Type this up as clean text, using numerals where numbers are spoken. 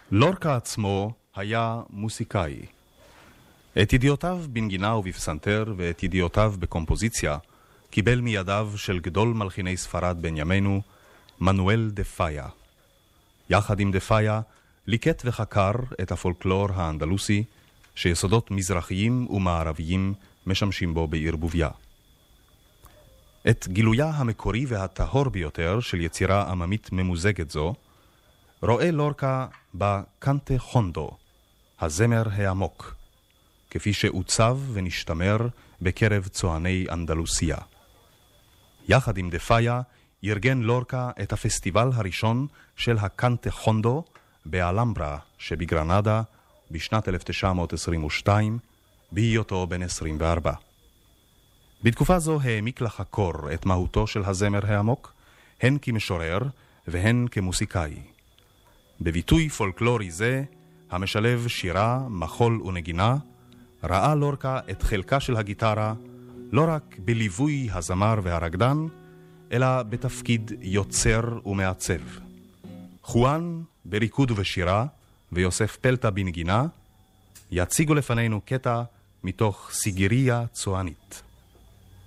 לורקה עצמו היה מוסיקאי. את ידיעותיו בנגינה ובפסנתר ואת ידיעותיו בקומפוזיציה קיבל מידיו של גדול מלחיני ספרד בן ימינו, מנואל דה פאיה. יחד עם דה פאיה ליקט וחקר את הפולקלור האנדלוסי, שיסודות מזרחיים ומערביים משמשים בו בערבוביה. את גילויה המקורי והטהור ביותר של יצירה עממית ממוזגת זו, רואה לורקה בקנטה חונדו, הזמר העמוק, כפי שעוצב ונשתמר בקרב צועני אנדלוסיה. יחד עם דה פאיה ארגן לורקה את הפסטיבל הראשון של הקנטה חונדו באלמברה שבגרנדה בשנת 1922, בהיותו בן 24. בתקופה זו העמיק לחקור את מהותו של הזמר העמוק, הן כמשורר והן כמוסיקאי. בביטוי פולקלורי זה, המשלב שירה, מחול ונגינה, ראה לורקה את חלקה של הגיטרה לא רק בליווי הזמר והרקדן, אלא בתפקיד יוצר ומעצב. חואן בריקוד ובשירה ויוסף פלטה בנגינה יציגו לפנינו קטע מתוך סיגריה צוענית.